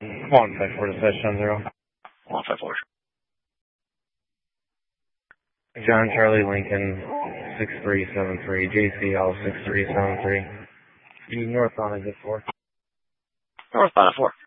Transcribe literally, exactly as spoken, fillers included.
One five four to touchdown zero. One five four. John Charlie Lincoln six three seven three. J C L six three seven three. You northbound is it four? Northbound at four.